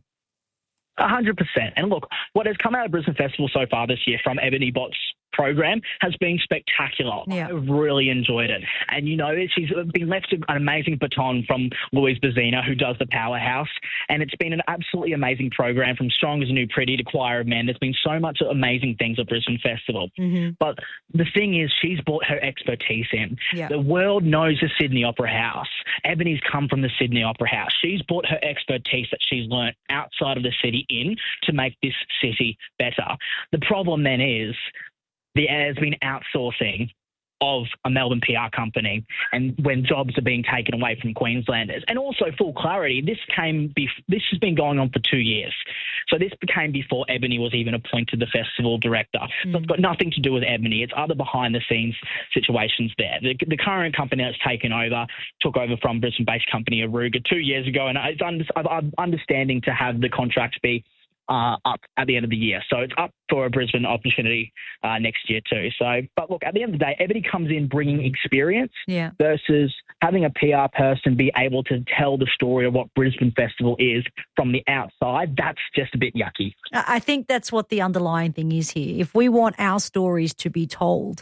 A hundred percent. And look, what has come out of Brisbane Festival so far this year from Ebony Bott's program has been spectacular. Yeah. I've really enjoyed it. And, you know, she's been left an amazing baton from Louise Bazina, who does the Powerhouse. And it's been an absolutely amazing program, from Strong as a New Pretty to Choir of Men. There's been so much amazing things at Brisbane Festival. Mm-hmm. But the thing is, she's brought her expertise in. Yeah. The world knows the Sydney Opera House. Ebony's come from the Sydney Opera House. She's brought her expertise that she's learnt outside of the city in to make this city better. The problem then is there has been outsourcing of a Melbourne P R company, and when jobs are being taken away from Queenslanders. And also, full clarity, this came bef- this has been going on for two years. So this became before Ebony was even appointed the festival director. Mm. So it's got nothing to do with Ebony. It's other behind-the-scenes situations there. The, the current company that's taken over took over from Brisbane-based company Aruga two years ago, and it's under- I'm understanding to have the contracts be Uh, up at the end of the year. So it's up for a Brisbane opportunity uh, next year too. So, but look, at the end of the day, Ebony comes in bringing experience yeah. versus having a P R person be able to tell the story of what Brisbane Festival is from the outside. That's just a bit yucky. I think that's what the underlying thing is here. If we want our stories to be told,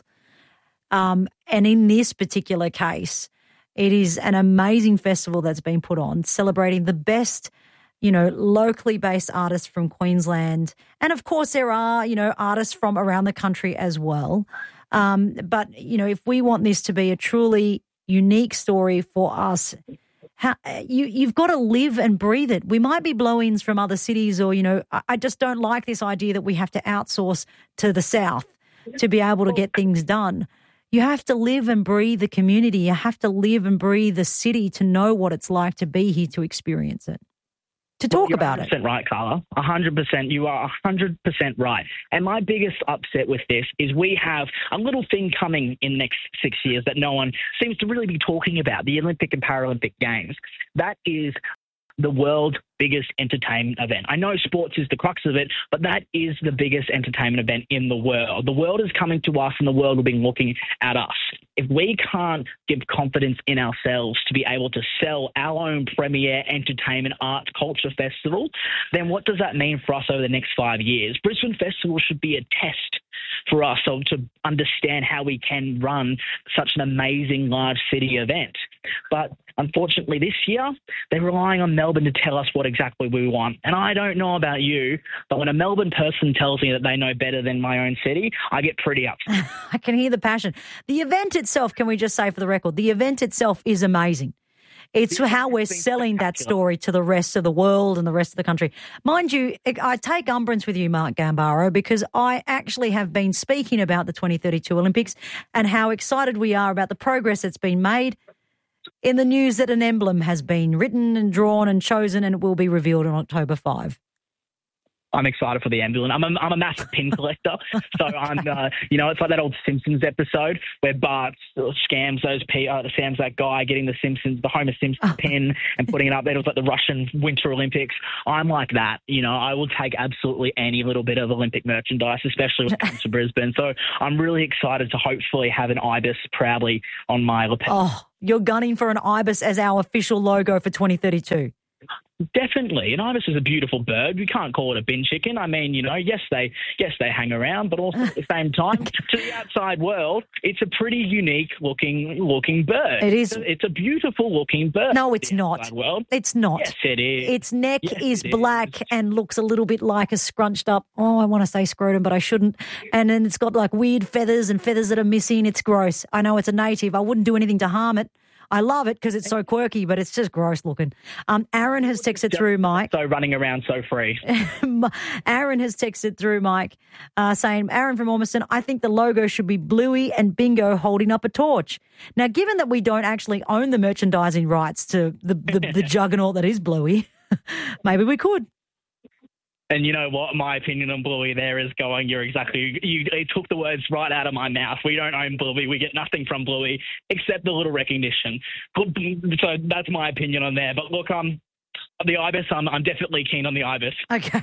um, and in this particular case, it is an amazing festival that's been put on, celebrating the best, you know, locally based artists from Queensland. And, of course, there are, you know, artists from around the country as well. Um, but, you know, if we want this to be a truly unique story for us, how, you, you've got to live and breathe it. We might be blow-ins from other cities, or, you know, I, I just don't like this idea that we have to outsource to the south to be able to get things done. You have to live and breathe the community. You have to live and breathe the city to know what it's like to be here, to experience it. To talk well, about it. one hundred percent right, Carla. one hundred percent. You are one hundred percent right. And my biggest upset with this is we have a little thing coming in the next six years that no one seems to really be talking about, the Olympic and Paralympic Games. That is the world's biggest entertainment event. I know sports is the crux of it, but that is the biggest entertainment event in the world. The world is coming to us, and the world will be looking at us. If we can't give confidence in ourselves to be able to sell our own premier entertainment, arts, culture festival, then what does that mean for us over the next five years? Brisbane Festival should be a test for us so to understand how we can run such an amazing large city event. But unfortunately this year, they're relying on Melbourne to tell us what exactly we want. And I don't know about you, but when a Melbourne person tells me that they know better than my own city, I get pretty upset. I can hear the passion. The event itself, can we just say for the record, the event itself is amazing. It's how we're selling that story to the rest of the world and the rest of the country. Mind you, I take umbrance with you, Mark Gambaro, because I actually have been speaking about the twenty thirty-two Olympics and how excited we are about the progress that's been made. in the news that an emblem has been written and drawn and chosen and it will be revealed on October fifth. I'm excited for the emblem. I'm a, I'm a massive pin collector. So I'm, uh, you know, it's like that old Simpsons episode where Bart scams those, pe- uh, scams that guy getting the Simpsons, the Homer Simpson pin and putting it up there. It was like the Russian Winter Olympics. I'm like that. You know, I will take absolutely any little bit of Olympic merchandise, especially when it comes to Brisbane. So I'm really excited to hopefully have an ibis proudly on my lapel. Oh, you're gunning for an ibis as our official logo for twenty thirty-two. Definitely. An ibis is a beautiful bird. We can't call it a bin chicken. I mean, you know, yes, they yes they hang around, but also at the same time, to the outside world, it's a pretty unique looking looking bird. It is. It's a, it's a beautiful looking bird. No, it's not. World. It's not. Yes, it is. Its neck yes, is black is. and looks a little bit like a scrunched up, oh, I want to say scrotum, but I shouldn't. And then it's got like weird feathers and feathers that are missing. It's gross. I know it's a native. I wouldn't do anything to harm it. I love it because it's so quirky, but it's just gross looking. Um, Aaron has texted through, Mike. So running around so free. Aaron has texted through, Mike, uh, saying, Aaron from Ormiston, I think the logo should be Bluey and Bingo holding up a torch. Now, given that we don't actually own the merchandising rights to the, the, the juggernaut that is Bluey, maybe we could. And you know what? My opinion on Bluey there is going, you're exactly, you, you took the words right out of my mouth. We don't own Bluey. We get nothing from Bluey except the little recognition. So that's my opinion on there. But look, um, the ibis, I'm, I'm definitely keen on the ibis. Okay.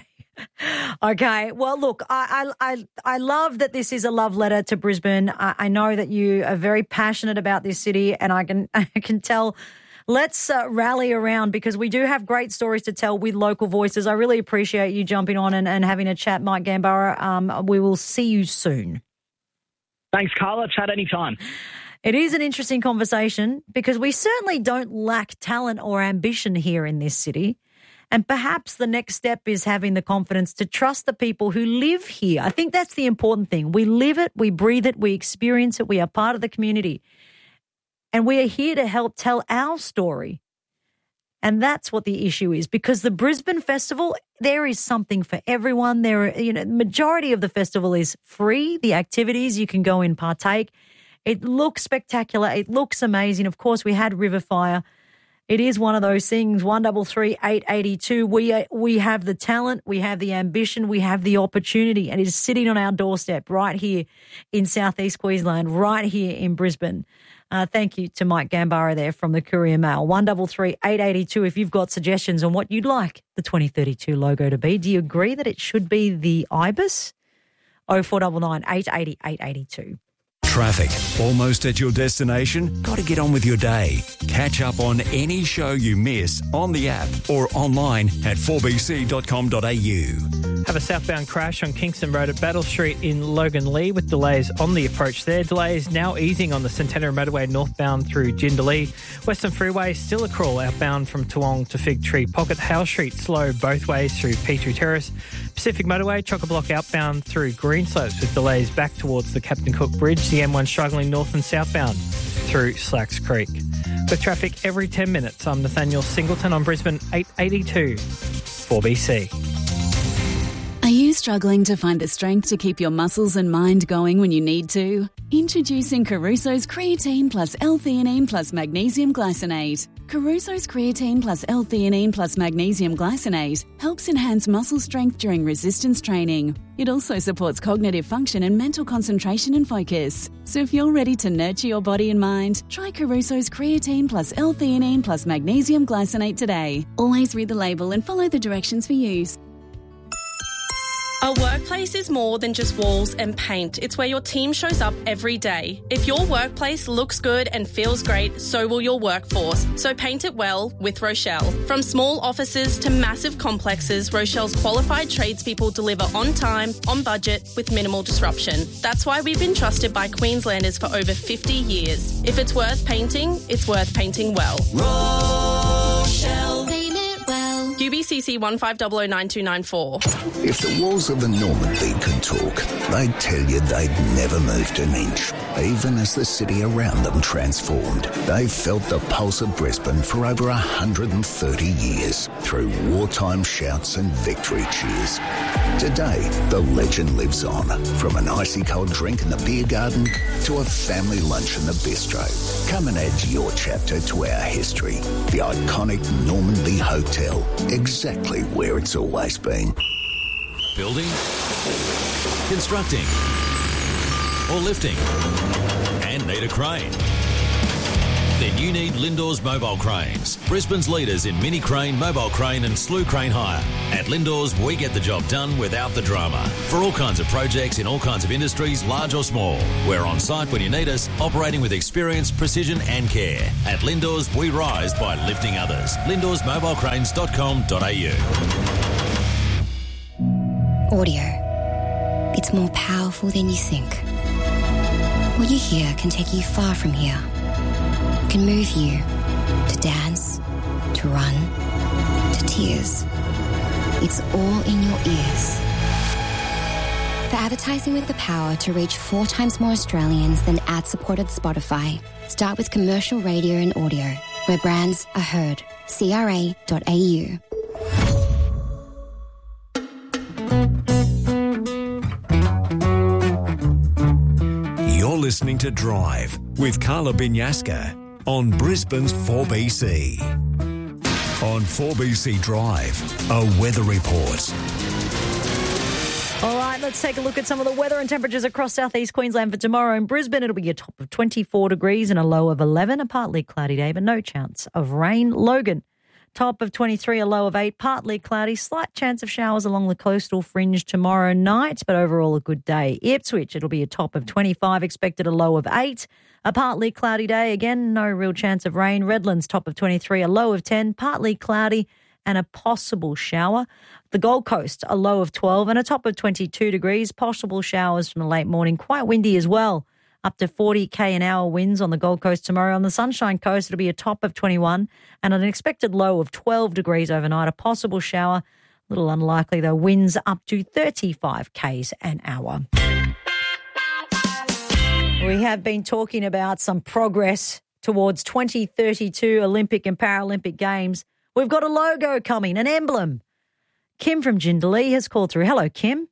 Okay. Well, look, I, I, I love that this is a love letter to Brisbane. I, I know that you are very passionate about this city, and I can, I can tell. Let's uh, rally around because we do have great stories to tell with local voices. I really appreciate you jumping on and, and having a chat, Mike Gambara. Um, we will see you soon. Thanks, Carla. Chat anytime. It is an interesting conversation because we certainly don't lack talent or ambition here in this city. And perhaps the next step is having the confidence to trust the people who live here. I think that's the important thing. We live it, we breathe it, we experience it, we are part of the community. And we are here to help tell our story. And that's what the issue is, because the Brisbane Festival, there is something for everyone. There are, you know, the majority of the festival is free. The activities, you can go and partake. It looks spectacular. It looks amazing. Of course, we had River Fire. It is one of those things, one double three, eight eighty-two. We, we have the talent, we have the ambition, we have the opportunity, and it is sitting on our doorstep right here in Southeast Queensland, right here in Brisbane. Uh, thank you to Mike Gambara there from the Courier Mail. one double three, eight eighty-two if you've got suggestions on what you'd like the twenty thirty-two logo to be. Do you agree that it should be the ibis? oh four nine nine, eight eight oh, eight eighty-two. Traffic. Almost at your destination? Got to get on with your day. Catch up on any show you miss on the app or online at four b c dot com dot a u. Have a southbound crash on Kingston Road at Battle Street in Logan Lee with delays on the approach there. Delays now easing on the Centenary Motorway northbound through Jindalee. Western Freeway still a crawl outbound from Toowong to Fig Tree Pocket. Hale Street slow both ways through Petrie Terrace. Pacific Motorway chock-a-block outbound through Greenslopes with delays back towards the Captain Cook Bridge. The M one struggling north and southbound through Slacks Creek. With traffic every ten minutes, I'm Nathaniel Singleton on Brisbane eight eighty-two, four B C. Are you struggling to find the strength to keep your muscles and mind going when you need to? Introducing Caruso's Creatine plus L-theanine plus Magnesium Glycinate. Caruso's Creatine plus L-theanine plus Magnesium Glycinate helps enhance muscle strength during resistance training. It also supports cognitive function and mental concentration and focus. So if you're ready to nurture your body and mind, try Caruso's Creatine plus L-theanine plus Magnesium Glycinate today. Always read the label and follow the directions for use. A workplace is more than just walls and paint. It's where your team shows up every day. If your workplace looks good and feels great, so will your workforce. So paint it well with Rochelle. From small offices to massive complexes, Rochelle's qualified tradespeople deliver on time, on budget, with minimal disruption. That's why we've been trusted by Queenslanders for over fifty years. If it's worth painting, it's worth painting well. Rochelle. Paint it well. U B C C C one five zero zero nine two nine four. If the walls of the Normandy could talk, they'd tell you they'd never moved an inch, even as the city around them transformed. They've felt the pulse of Brisbane for over one hundred thirty years, through wartime shouts and victory cheers. Today, the legend lives on, from an icy cold drink in the beer garden to a family lunch in the bistro. Come and add your chapter to our history. The iconic Normandy Hotel, exactly where it's always been. Building, constructing, or lifting, and need a crane? Then you need Lindors Mobile Cranes, Brisbane's leaders in mini crane, mobile crane and slew crane hire. At Lindors, we get the job done without the drama. For all kinds of projects in all kinds of industries, large or small. We're on site when you need us, operating with experience, precision and care. At Lindors, we rise by lifting others. lindors mobile cranes dot com dot a u. Audio. It's more powerful than you think. What you hear can take you far from here. It can move you to dance, to run, to tears. It's all in your ears. For advertising with the power to reach four times more Australians than ad-supported Spotify, start with commercial radio and audio, where brands are heard. C R A dot A U. You're listening to Drive with Carla Binyaska on Brisbane's four B C. On four B C Drive, a weather report. All right, let's take a look at some of the weather and temperatures across southeast Queensland for tomorrow. In Brisbane, it'll be a top of twenty-four degrees and a low of eleven, a partly cloudy day, but no chance of rain. Logan, top of twenty-three, a low of eight, partly cloudy, slight chance of showers along the coastal fringe tomorrow night, but overall a good day. Ipswich, it'll be a top of twenty-five, expected a low of eight, a partly cloudy day, again, no real chance of rain. Redlands, top of twenty-three, a low of ten, partly cloudy and a possible shower. The Gold Coast, a low of twelve and a top of twenty-two degrees, possible showers from the late morning, quite windy as well. Up to forty k an hour winds on the Gold Coast tomorrow. On the Sunshine Coast, it'll be a top of twenty-one and an expected low of twelve degrees overnight. A possible shower, a little unlikely though, winds up to thirty-five k's an hour. We have been talking about some progress towards twenty thirty-two Olympic and Paralympic Games. We've got a logo coming, an emblem. Kim from Jindalee has called through. Hello, Kim.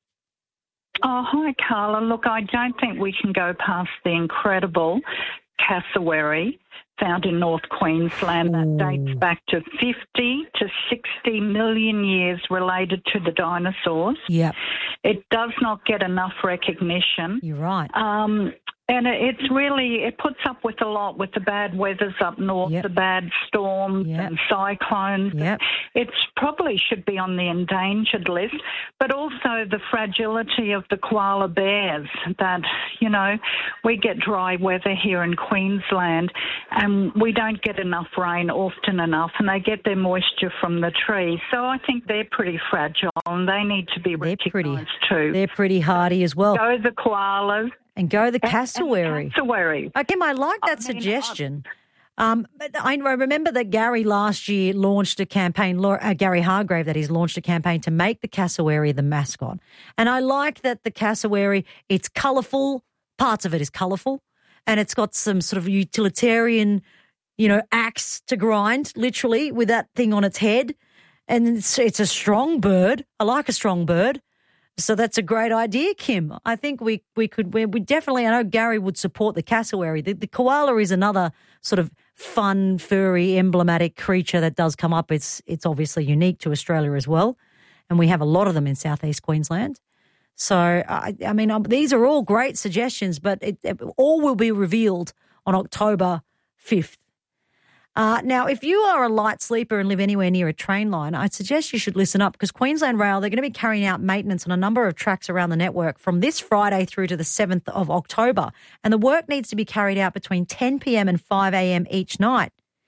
Oh, hi, Carla. Look, I don't think we can go past the incredible cassowary found in North Queensland that dates back to fifty to sixty million years, related to the dinosaurs. Yep. It does not get enough recognition. You're right. Um, and it's really, it puts up with a lot with the bad weathers up north, yep. the bad storms yep. and cyclones. Yep. It probably should be on the endangered list, but also the fragility of the koala bears that, you know, we get dry weather here in Queensland and we don't get enough rain often enough, and they get their moisture from the trees. So I think they're pretty fragile and they need to be recognised pretty, too. They're pretty hardy as well. Go the koalas. And go the cassowary. Cassowary. Okay, I like that I suggestion. Um, I remember that Gary last year launched a campaign, uh, Gary Hargrave, that he's launched a campaign to make the cassowary the mascot. And I like that the cassowary, it's colourful, parts of it is colourful, and it's got some sort of utilitarian, you know, axe to grind, literally, with that thing on its head. And it's, it's a strong bird. I like a strong bird. So that's a great idea, Kim. I think we we could we, we definitely. I know Gary would support the cassowary. The, the koala is another sort of fun, furry, emblematic creature that does come up. It's it's obviously unique to Australia as well, and we have a lot of them in southeast Queensland. So I, I mean, um, these are all great suggestions, but it, it all will be revealed on October fifth. Uh, now, if you are a light sleeper and live anywhere near a train line, I'd suggest you should listen up, because Queensland Rail, they're going to be carrying out maintenance on a number of tracks around the network from this Friday through to the seventh of October. And the work needs to be carried out between ten p.m. and five a.m. each night.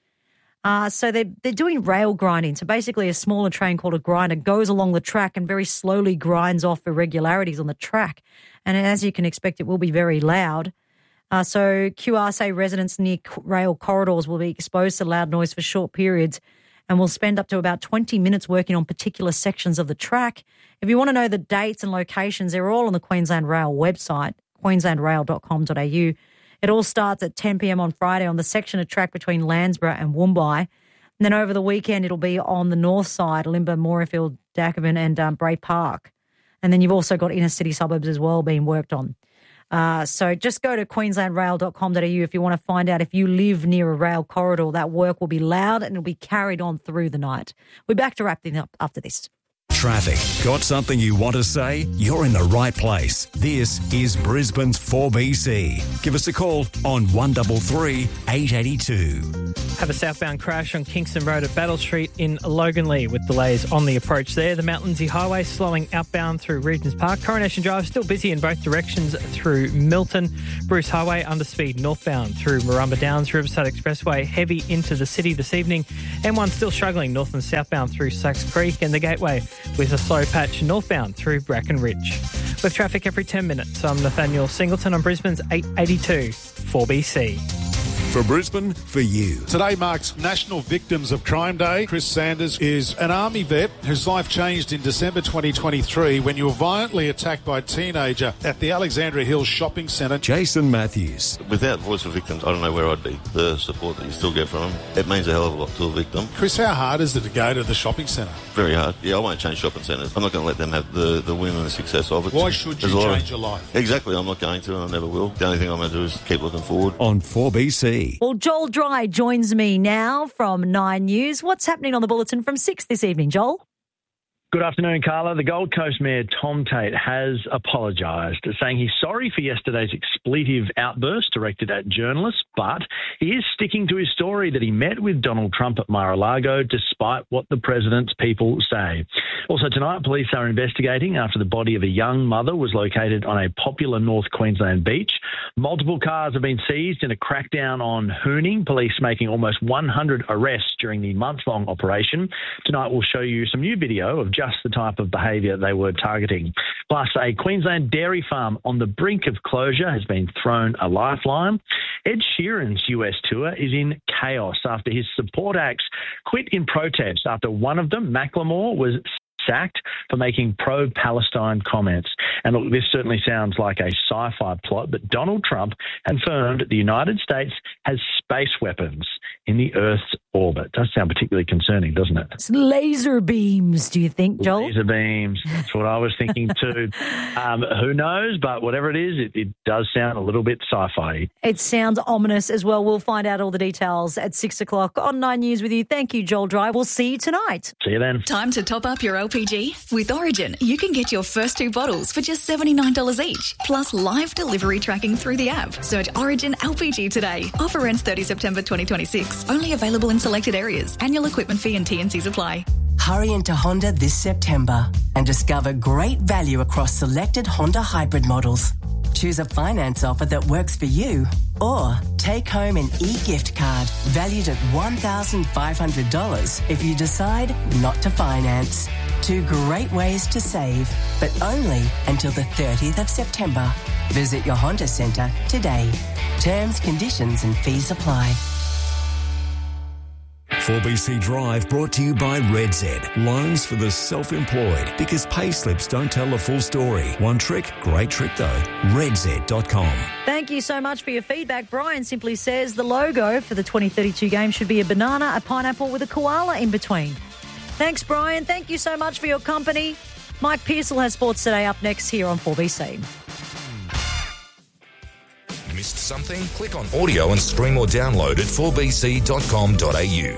Uh, so they're, they're doing rail grinding. So basically a smaller train called a grinder goes along the track and very slowly grinds off irregularities on the track. And as you can expect, it will be very loud. Uh, so Q R S A residents near rail corridors will be exposed to loud noise for short periods. and will spend up to about twenty minutes working on particular sections of the track. If you want to know the dates and locations, they're all on the Queensland Rail website, queensland rail dot com dot a u. It all starts at ten p.m. on Friday on the section of track between Landsborough and Woombye. And then over the weekend, it'll be on the north side, Limber, Morayfield, Dacabin and um, Bray Park. And then you've also got inner city suburbs as well being worked on. Uh, so just go to queensland rail dot com dot a u if you want to find out if you live near a rail corridor. That work will be loud and it'll be carried on through the night. We're back to wrap things up after this. Traffic. Got something you want to say? You're in the right place. This is Brisbane's four B C. Give us a call on one three three, eight eight two. Have a southbound crash on Kingston Road at Battle Street in Loganley with delays on the approach there. The Mount Lindsay Highway slowing outbound through Regents Park. Coronation Drive still busy in both directions through Milton. Bruce Highway underspeed northbound through Marumba Downs. Riverside Expressway heavy into the city this evening. M one still struggling north and southbound through Sachs Creek, and the Gateway with a slow patch northbound through Bracken Ridge. With traffic every ten minutes, I'm Nathaniel Singleton on Brisbane's eight eighty-two four B C. For Brisbane, for you. Today marks National Victims of Crime Day. Chris Sanders is an Army vet whose life changed in December twenty twenty-three when you were violently attacked by a teenager at the Alexandria Hills Shopping Centre. Jason Matthews. Without Voice for Victims, I don't know where I'd be. The support that you still get from them, it means a hell of a lot to a victim. Chris, how hard is it to go to the shopping centre? Very hard. Yeah, I won't change shopping centres. I'm not going to let them have the, the win and the success of it. Why should you change of, your life? Exactly, I'm not going to and I never will. The only thing I'm going to do is keep looking forward. On four B C. Well, Joel Dry joins me now from Nine News. What's happening on the bulletin from six this evening, Joel? Good afternoon, Carla. The Gold Coast Mayor Tom Tate has apologised, saying he's sorry for yesterday's expletive outburst directed at journalists, but he is sticking to his story that he met with Donald Trump at Mar-a-Lago despite what the president's people say. Also tonight, police are investigating after the body of a young mother was located on a popular North Queensland beach. Multiple cars have been seized in a crackdown on hooning, police making almost one hundred arrests during the month-long operation. Tonight we'll show you some new video of just the type of behaviour they were targeting. Plus, a Queensland dairy farm on the brink of closure has been thrown a lifeline. Ed Sheeran's U S tour is in chaos after his support acts quit in protest after one of them, Macklemore, was sacked for making pro-Palestine comments. And look, this certainly sounds like a sci-fi plot, but Donald Trump confirmed the United States has space weapons in the Earth's orbit. Does sound particularly concerning, doesn't it? It's laser beams, do you think, Joel? Laser beams. That's what I was thinking too. um, who knows? But whatever it is, it, it does sound a little bit sci-fi. It sounds ominous as well. We'll find out all the details at six o'clock on Nine News with you. Thank you, Joel Dry. We'll see you tonight. See you then. Time to top up your L P G? With Origin, you can get your first two bottles for just seventy-nine dollars each, plus live delivery tracking through the app. Search Origin L P G today. Offer ends thirtieth September twenty twenty-six. Only available in selected areas. Annual equipment fee and T and Cs apply. Hurry into Honda this September and discover great value across selected Honda hybrid models. Choose a finance offer that works for you, or take home an e-gift card valued at one thousand five hundred dollars if you decide not to finance. Two great ways to save, but only until the thirtieth of September. Visit your Honda Centre today. Terms, conditions and fees apply. four B C Drive brought to you by RedZ. Loans for the self-employed, because pay slips don't tell the full story. One trick, great trick though. red z dot com. Thank you so much for your feedback. Brian simply says the logo for the twenty thirty-two game should be a banana, a pineapple with a koala in between. Thanks, Brian. Thank you so much for your company. Mike Pearsall has Sports Today up next here on four B C. Missed something? Click on audio and stream or download at four b c dot com dot a u.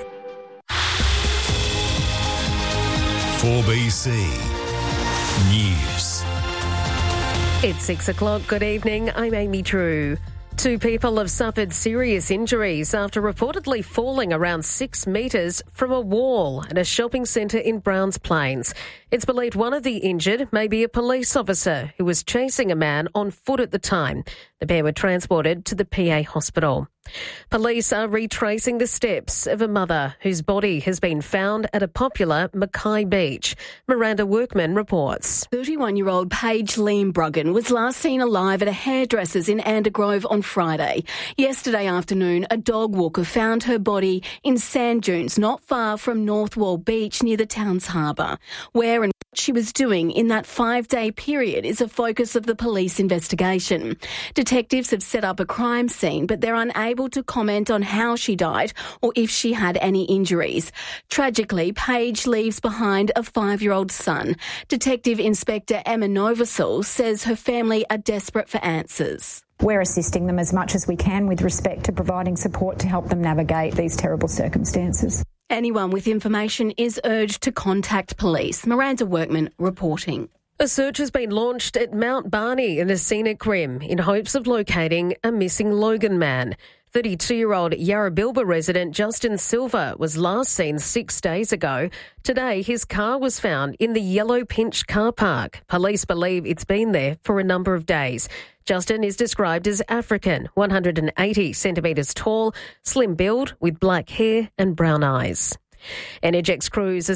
four B C News. It's six o'clock. Good evening. I'm Amy Drew. Two people have suffered serious injuries after reportedly falling around six metres from a wall at a shopping centre in Browns Plains. It's believed one of the injured may be a police officer who was chasing a man on foot at the time. The pair were transported to the P A hospital. Police are retracing the steps of a mother whose body has been found at a popular Mackay beach. Miranda Workman reports. thirty-one-year-old Paige Leembruggen was last seen alive at a hairdresser's in Andergrove on Friday. Yesterday afternoon, a dog walker found her body in sand dunes not far from Northwall Beach near the town's harbour. Where and what she was doing in that five-day period is a focus of the police investigation. Detectives have set up a crime scene, but they're unable to comment on how she died or if she had any injuries. Tragically, Paige leaves behind a five-year-old son. Detective Inspector Emma Novosel says her family are desperate for answers. We're assisting them as much as we can with respect to providing support to help them navigate these terrible circumstances. Anyone with information is urged to contact police. Miranda Workman reporting. A search has been launched at Mount Barney in the scenic rim in hopes of locating a missing Logan man. thirty-two-year-old Yarrabilba resident Justin Silver was last seen six days ago. Today, his car was found in the Yellow Pinch car park. Police believe it's been there for a number of days. Justin is described as African, one hundred eighty centimetres tall, slim build with black hair and brown eyes. Energex crews are